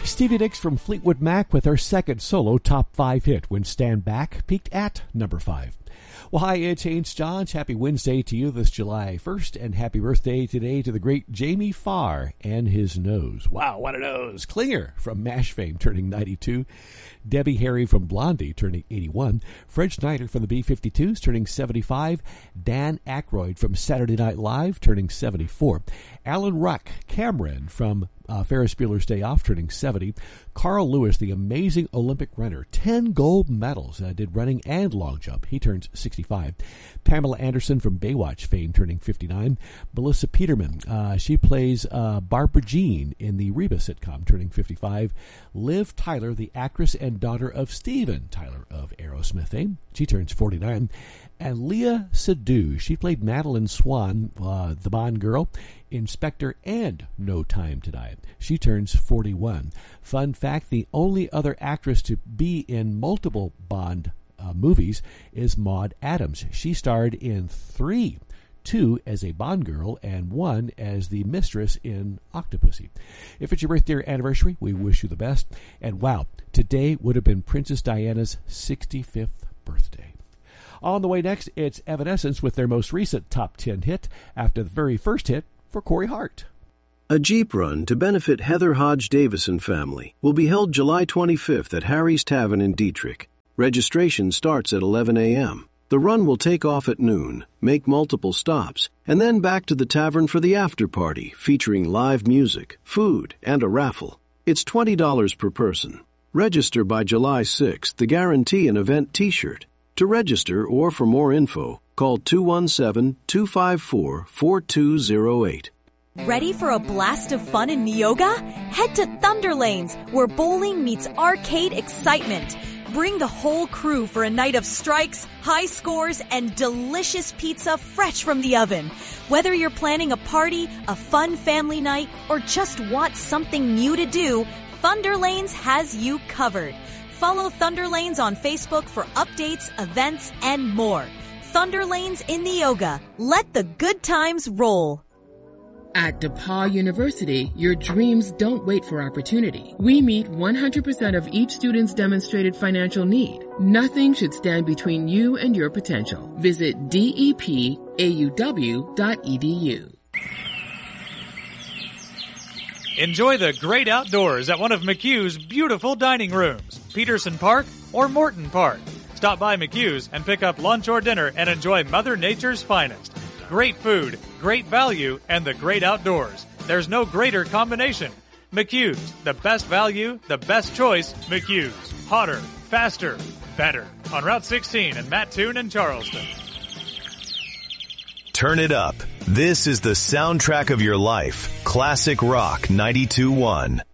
Stevie Nicks from Fleetwood Mac with her second solo top 5 hit when Stand Back peaked at number 5. Well, hi, it's Haynes Johns. Happy Wednesday to you this July 1st, and happy birthday today to the great Jamie Farr and his nose. Wow, what a nose. Klinger from MASH fame turning 92. Debbie Harry from Blondie turning 81. Fred Schneider from the B-52s turning 75. Dan Aykroyd from Saturday Night Live turning 74. Alan Ruck Cameron from Ferris Bueller's Day Off turning 70. Carl Lewis, the amazing Olympic runner, 10 gold medals, did running and long jump. He turns 65. Pamela Anderson from Baywatch fame turning 59. Melissa Peterman, she plays Barbara Jean in the Reba sitcom, turning 55. Liv Tyler, the actress and daughter of Steven Tyler of Aerosmith fame, she turns 49. And Leah Seydoux, she played Madeline Swan, the Bond girl, Inspector, and No Time to Die. She turns 41. Fun fact, the only other actress to be in multiple Bond movies is Maude Adams. She starred in 3, 2 as a Bond girl and 1 as the mistress in Octopussy. If it's your birthday or anniversary, we wish you the best. And wow, today would have been Princess Diana's 65th birthday. On the way next, it's Evanescence with their most recent top 10 hit after the very first hit for Corey Hart. A Jeep run to benefit Heather Hodge Davison family will be held July 25th at Harry's Tavern in Dietrich. Registration starts at 11 a.m. The run will take off at noon, make multiple stops, and then back to the tavern for the after party featuring live music, food, and a raffle. It's $20 per person. Register by July 6th to guarantee an event t-shirt. To register or for more info, call 217-254-4208. Ready for a blast of fun in Neoga? Head to Thunder Lanes, where bowling meets arcade excitement. Bring the whole crew for a night of strikes, high scores, and delicious pizza fresh from the oven. Whether you're planning a party, a fun family night, or just want something new to do, Thunder Lanes has you covered. Follow Thunder Lanes on Facebook for updates, events, and more. Thunder Lanes in Neoga. Let the good times roll. At DePauw University, your dreams don't wait for opportunity. We meet 100% of each student's demonstrated financial need. Nothing should stand between you and your potential. Visit depauw.edu. Enjoy the great outdoors at one of McHugh's beautiful dining rooms, Peterson Park or Morton Park. Stop by McHugh's and pick up lunch or dinner and enjoy Mother Nature's finest. Great food, great value, and the great outdoors. There's no greater combination. McHugh's, the best value, the best choice, McHugh's. Hotter, faster, better. On Route 16 in Mattoon and Charleston. Turn it up. This is the soundtrack of your life. Classic Rock 92.1.